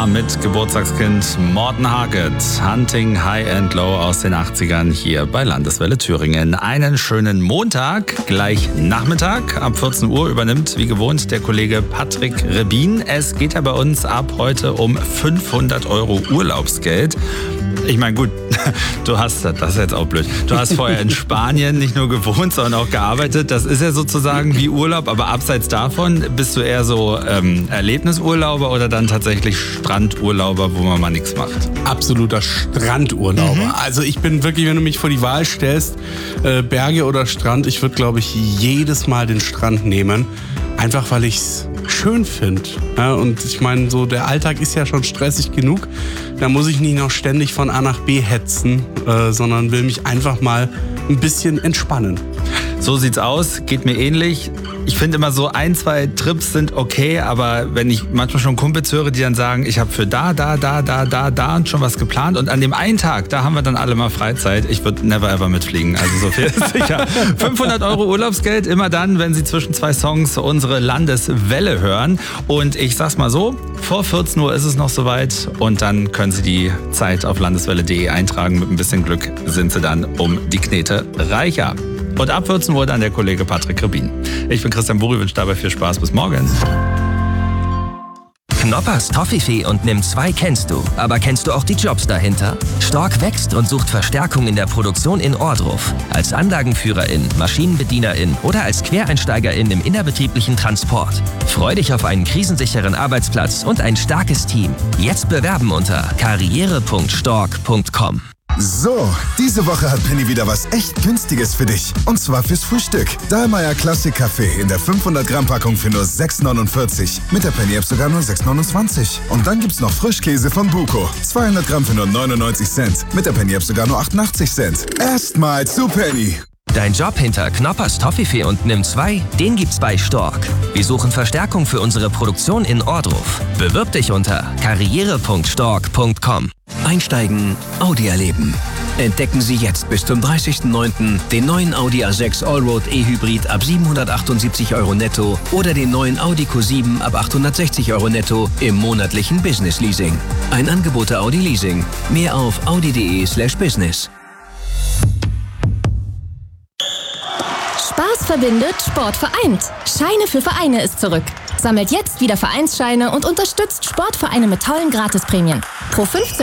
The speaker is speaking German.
Star mit Geburtstagskind Morten Harket. Hunting High and Low aus den 80ern hier bei Landeswelle Thüringen. Einen schönen Montag, gleich Nachmittag. Ab 14 Uhr übernimmt wie gewohnt der Kollege Patrick Rebin. Es geht ja bei uns ab heute um 500 € Urlaubsgeld. Ich meine, gut, das ist jetzt auch blöd. Du hast vorher in Spanien nicht nur gewohnt, sondern auch gearbeitet. Das ist ja sozusagen wie Urlaub, aber abseits davon bist du eher so Erlebnisurlauber oder dann tatsächlich Strandurlauber, wo man mal nichts macht? Absoluter Strandurlauber. Also ich bin wirklich, wenn du mich vor die Wahl stellst, Berge oder Strand, ich würde, glaube ich, jedes Mal den Strand nehmen. Einfach, weil ich es schön finde. Ja, und ich meine, so der Alltag ist ja schon stressig genug. Da muss ich nicht noch ständig von A nach B hetzen, sondern will mich einfach mal ein bisschen entspannen. So sieht's aus, geht mir ähnlich. Ich finde immer so 1, 2 Trips sind okay, aber wenn ich manchmal schon Kumpels höre, die dann sagen, ich habe für da und schon was geplant und an dem einen Tag, da haben wir dann alle mal Freizeit. Ich würde never ever mitfliegen, also so viel ist sicher. 500 € Urlaubsgeld, immer dann, wenn Sie zwischen 2 Songs unsere Landeswelle hören. Und ich sag's mal so, vor 14 Uhr ist es noch soweit und dann können Sie die Zeit auf landeswelle.de eintragen. Mit ein bisschen Glück sind Sie dann um die Knete reicher. Und ab 14 Uhr dann der Kollege Patrick Rebin. Ich bin Christian Burri, wünsche dabei viel Spaß. Bis morgen. Knoppers Toffifee und Nimm 2 kennst du. Aber kennst du auch die Jobs dahinter? Stork wächst und sucht Verstärkung in der Produktion in Ohrdruf. Als Anlagenführerin, Maschinenbedienerin oder als Quereinsteigerin im innerbetrieblichen Transport. Freu dich auf einen krisensicheren Arbeitsplatz und ein starkes Team. Jetzt bewerben unter karriere.stork.com. So, diese Woche hat Penny wieder was echt Günstiges für dich. Und zwar fürs Frühstück. Dahlmeier Classic Kaffee in der 500 Gramm Packung für nur 6,49. Mit der Penny App sogar nur 6,29. Und dann gibt's noch Frischkäse von Buko. 200 Gramm für nur 99 Cent. Mit der Penny App sogar nur 88 Cent. Erstmal zu Penny. Dein Job hinter Knoppers Toffifee und Nimm 2, den gibt's bei Stork. Wir suchen Verstärkung für unsere Produktion in Ohrdruf. Bewirb dich unter karriere.stork.com. Einsteigen, Audi erleben. Entdecken Sie jetzt bis zum 30.09. den neuen Audi A6 Allroad E-Hybrid ab 778 € netto oder den neuen Audi Q7 ab 860 € netto im monatlichen Business Leasing. Ein Angebot der Audi Leasing. Mehr auf audi.de/business. Spaß verbindet, Sport vereint. Scheine für Vereine ist zurück. Sammelt jetzt wieder Vereinsscheine und unterstützt Sportvereine mit tollen Gratisprämien. Pro 15